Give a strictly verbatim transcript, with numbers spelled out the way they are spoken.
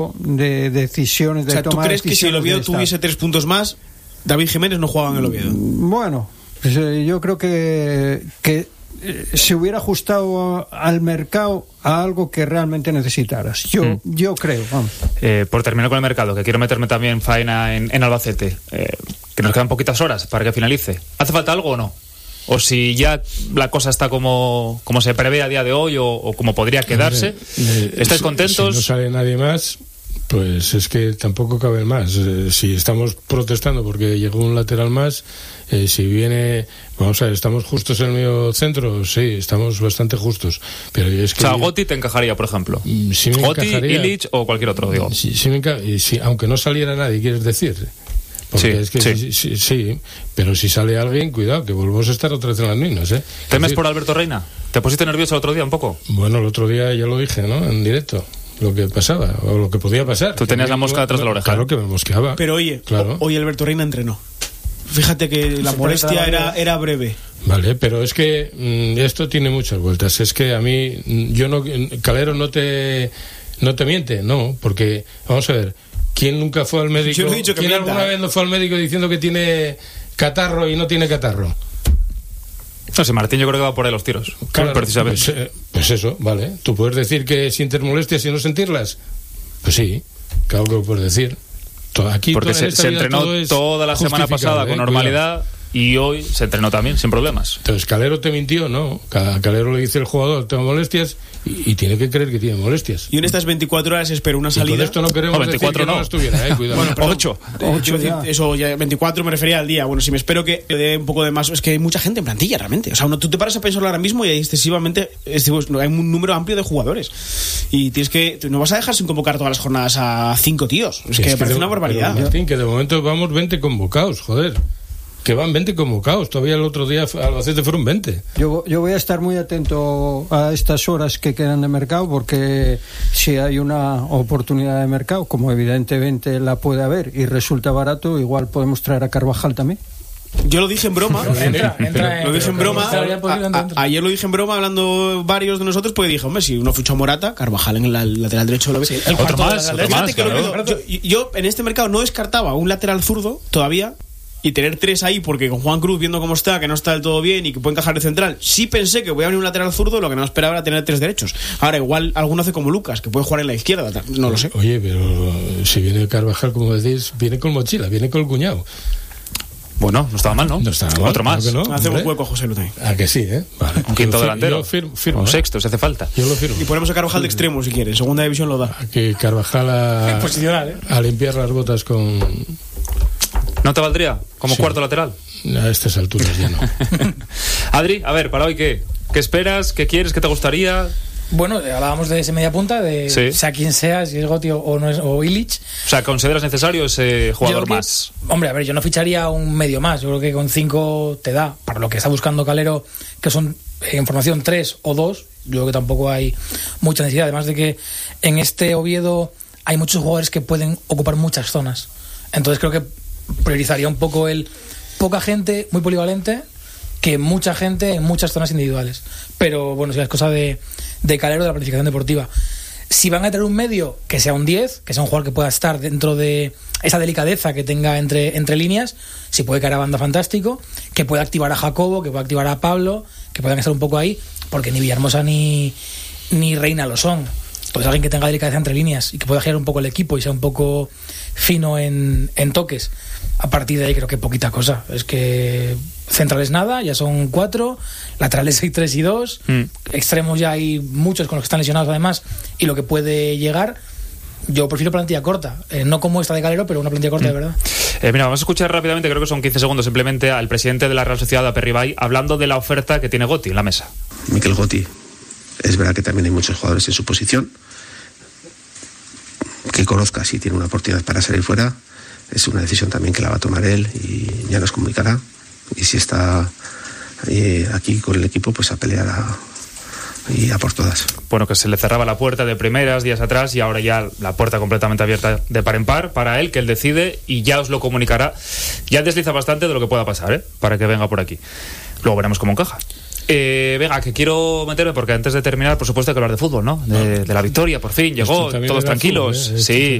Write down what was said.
de decisiones, de o sea, tomar ¿tú crees que si el Oviedo tuviese tres puntos más, David Jiménez no jugaba en el Oviedo? Bueno, pues, eh, yo creo que, que eh, se hubiera ajustado al mercado a algo que realmente necesitaras. Yo, mm. yo creo, vamos. Eh, por terminar con el mercado, que quiero meterme también faena en, en Albacete, eh, que nos quedan poquitas horas para que finalice. ¿Hace falta algo o no? O si ya la cosa está como, como se prevé a día de hoy o, o como podría quedarse. Eh, ¿Estáis contentos? Si no sale nadie más, pues es que tampoco cabe más. Eh, si estamos protestando porque llegó un lateral más, eh, si viene, vamos a ver, ¿estamos justos en el medio centro? Sí, estamos bastante justos. Pero es que o sea, Gotti te encajaría, por ejemplo. Sí me Gotti, encajaría, Illich o cualquier otro, digo. Sí, sí me enca- y si, aunque no saliera nadie, ¿quieres decir? Porque sí, es que sí. Sí, sí, sí, pero si sale alguien, cuidado, que volvemos a estar otra vez en las mismas, ¿eh? ¿Temes decir, por Alberto Reina? ¿Te pusiste nervioso el otro día un poco? Bueno, el otro día ya lo dije, ¿no? En directo, lo que pasaba, o lo que podía pasar. Tú tenías la mosca detrás de la oreja. Claro que me mosqueaba. Pero oye, claro. hoy Alberto Reina entrenó. Fíjate que la molestia era, era breve. Vale, pero es que mmm, esto tiene muchas vueltas. Es que a mí, yo no, Calero no te, no te miente, no, porque, vamos a ver, ¿quién nunca fue al médico? Yo no he dicho que ¿Quién mienta, alguna eh? vez no fue al médico diciendo que tiene catarro y no tiene catarro? No sé, Martín, yo creo que va por ahí los tiros. Claro, precisamente. Pues, eh, pues eso, vale. ¿Tú puedes decir que sientes molestias y no sentirlas? Pues sí, claro que lo puedes decir. Aquí porque se, se entrenó toda la semana pasada con eh, normalidad. Cuidado. Y hoy se entrenó también, sin problemas. Entonces, ¿Calero te mintió? No. A Calero le dice el jugador, tengo molestias, y, y tiene que creer que tiene molestias. Y en estas veinticuatro horas espero una salida. Y con esto no queremos no, veinticuatro decir que no, no estuviera, eh, cuidado. Bueno, perdón, ocho. ocho ya. Eso, ya veinticuatro me refería al día. Bueno, si me espero que dé un poco de más. Es que hay mucha gente en plantilla, realmente. O sea, uno, tú te paras a pensarlo ahora mismo y hay excesivamente. Hay un número amplio de jugadores. Y tienes que. No vas a dejar sin convocar todas las jornadas a cinco tíos. Es sí, que es me parece de, una barbaridad. Pero, Martín, que de momento vamos veinte convocados, joder. Que van veinte convocados, todavía el otro día Albacete fueron veinte. Yo, yo voy a estar muy atento a estas horas que quedan de mercado, porque si hay una oportunidad de mercado, como evidentemente la puede haber, y resulta barato, igual podemos traer a Carvajal también. Yo lo dije en broma. Entra, entra, lo dije en broma. A, a, ayer lo dije en broma, hablando varios de nosotros, pues dije, hombre, si uno fichó a Morata, Carvajal en el lateral derecho lo sí, el otro más, otro más, claro. yo, yo en este mercado no descartaba un lateral zurdo todavía. Y tener tres ahí, porque con Juan Cruz, viendo cómo está, que no está del todo bien y que puede encajar de central, sí pensé que voy a abrir un lateral zurdo, lo que no esperaba era tener tres derechos. Ahora, igual alguno hace como Lucas, que puede jugar en la izquierda, no lo sé. Oye, pero si viene Carvajal, como decís, viene con mochila, viene con el cuñado. Bueno, no estaba mal, ¿no? No estaba mal. Otro más. No, hacemos hueco a José Lu también. Ah, que sí, ¿eh? Vale. Un quinto yo delantero. Yo firmo, firmo, un ¿eh? sexto, si hace falta. Yo lo firmo. Y ponemos a Carvajal de extremo, si quiere. Segunda división lo da. Que Carvajal a, ¿eh? a limpiar las botas con... ¿No te valdría? ¿Como sí. cuarto lateral? A estas alturas ya no. Adri, a ver, para hoy, ¿qué? ¿Qué esperas? ¿Qué quieres? ¿Qué te gustaría? Bueno, hablábamos de ese media punta, de sí. sea quien sea, si es Gotti o, no es, o Illich. O sea, ¿consideras necesario ese jugador que, más? Hombre, a ver, yo no ficharía un medio más. Yo creo que con cinco te da, para lo que está buscando Calero, que son en formación tres o dos. Yo creo que tampoco hay mucha necesidad. Además de que en este Oviedo hay muchos jugadores que pueden ocupar muchas zonas. Entonces creo que priorizaría un poco el poca gente, muy polivalente, que mucha gente en muchas zonas individuales. Pero bueno, si es cosa de, de Calero, de la planificación deportiva. Si van a tener un medio, que sea un diez, que sea un jugador que pueda estar dentro de esa delicadeza que tenga entre, entre líneas, si puede caer a banda, fantástico, que pueda activar a Jacobo, que pueda activar a Pablo, que puedan estar un poco ahí, porque ni Villahermosa ni, ni Reina lo son. Entonces alguien que tenga delicadeza entre líneas y que pueda girar un poco el equipo y sea un poco fino en, en toques. A partir de ahí creo que poquita cosa. Es que centrales nada, ya son cuatro, laterales hay tres y dos, mm. extremos ya hay muchos con los que están lesionados además, y lo que puede llegar, yo prefiero plantilla corta, eh, no como esta de Calero, pero una plantilla corta mm. de verdad. Eh, mira, vamos a escuchar rápidamente, creo que son quince segundos simplemente, al presidente de la Real Sociedad, Aperribay, hablando de la oferta que tiene Gotti en la mesa. Mikel Gotti, es verdad que también hay muchos jugadores en su posición, que conozca si tiene una oportunidad para salir fuera, es una decisión también que la va a tomar él y ya nos comunicará. Y si está eh, aquí con el equipo, pues a pelear a, y a por todas. Bueno, que se le cerraba la puerta de primeras días atrás y ahora ya la puerta completamente abierta de par en par para él, que él decide y ya os lo comunicará. Ya desliza bastante de lo que pueda pasar, ¿eh? Para que venga por aquí. Luego veremos cómo encaja. Eh, venga, que quiero meterme porque antes de terminar, por supuesto, hay que hablar de fútbol, ¿no? De, de la victoria, por fin, llegó, todos tranquilos. Fútbol, ¿eh? Sí.